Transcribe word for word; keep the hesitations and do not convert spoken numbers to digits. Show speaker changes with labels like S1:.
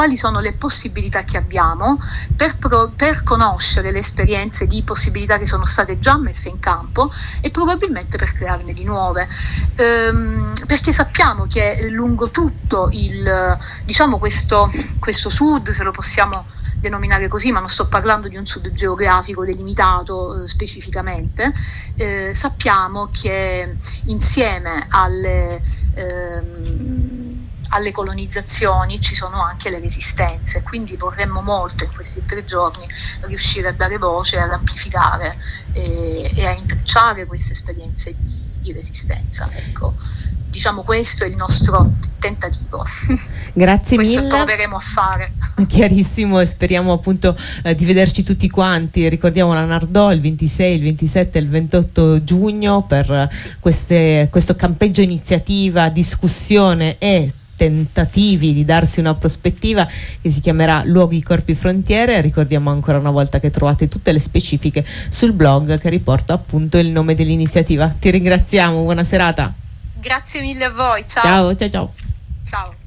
S1: quali sono le possibilità che abbiamo per, pro- per conoscere le esperienze di possibilità che sono state già messe in campo e probabilmente per crearne di nuove, ehm, perché sappiamo che lungo tutto il, diciamo questo, questo sud, se lo possiamo denominare così, ma non sto parlando di un sud geografico delimitato eh, specificamente, eh, sappiamo che insieme alle ehm, alle colonizzazioni ci sono anche le resistenze, quindi vorremmo molto in questi tre giorni riuscire a dare voce, ad amplificare e, e a intrecciare queste esperienze di, di resistenza. Ecco, diciamo questo è il nostro tentativo.
S2: Grazie
S1: questo
S2: mille.
S1: proveremo a fare.
S2: Chiarissimo, e speriamo appunto eh, di vederci tutti quanti. Ricordiamo la Nardò il ventisei, il ventisette e il ventotto giugno per queste, questo campeggio iniziativa, discussione e tentativi di darsi una prospettiva che si chiamerà Luoghi, Corpi, Frontiere. Ricordiamo ancora una volta che trovate tutte le specifiche sul blog che riporta appunto il nome dell'iniziativa. Ti ringraziamo, buona serata.
S1: Grazie mille a voi, ciao.
S2: Ciao, ciao, ciao.
S1: Ciao.